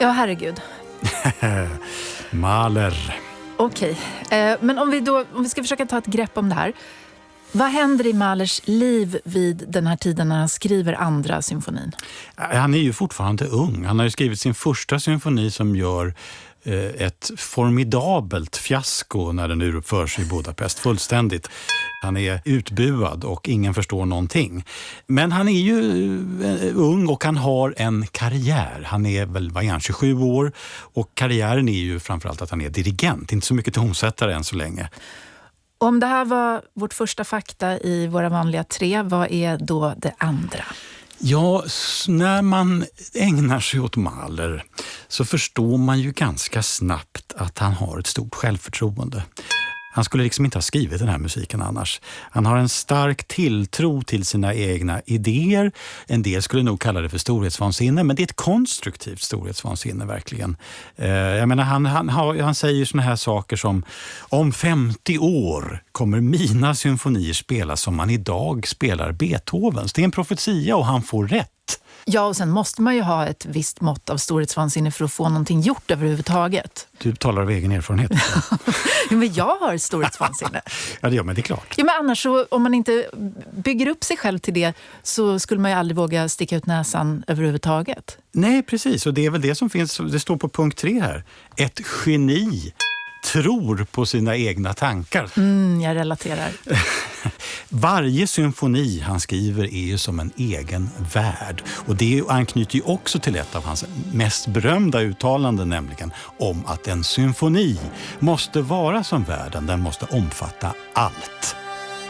Ja, herregud. Mahler. Okej, men om vi ska försöka ta ett grepp om det här. Vad händer i Mahlers liv vid den här tiden när han skriver andra symfonin? Han är ju fortfarande ung. Han har ju skrivit sin första symfoni som gör ett formidabelt fiasko när den uppförs i Budapest. Fullständigt. Han är utbuad och ingen förstår någonting. Men han är ju ung och han har en karriär. Han är väl, vad är han, 27 år och karriären är ju framförallt att han är dirigent. Inte så mycket tonsättare än så länge. Om det här var vårt första fakta i våra vanliga 3, vad är då det andra? Ja, när man ägnar sig åt Mahler så förstår man ju ganska snabbt att han har ett stort självförtroende. Han skulle liksom inte ha skrivit den här musiken annars. Han har en stark tilltro till sina egna idéer. En del skulle nog kalla det för storhetsvansinne, men det är ett konstruktivt storhetsvansinne verkligen. Jag menar, han säger såna här saker som: om 50 år kommer mina symfonier spelas som man idag spelar Beethovens. Det är en profetia och han får rätt. Ja, och sen måste man ju ha ett visst mått av storhetsvansinne för att få någonting gjort överhuvudtaget. Du talar av egen erfarenhet. Ja, men jag har storhetsvansinne. Ja, det gör, men det är klart. Ja, men annars så, om man inte bygger upp sig själv till det, så skulle man ju aldrig våga sticka ut näsan överhuvudtaget. Nej, precis. Och det är väl det som finns, det står på punkt 3 här. Ett geni tror på sina egna tankar. Jag relaterar. Varje symfoni han skriver är ju som en egen värld. Och det anknyter ju också till ett av hans mest berömda uttalanden, nämligen om att en symfoni måste vara som världen. Den måste omfatta allt.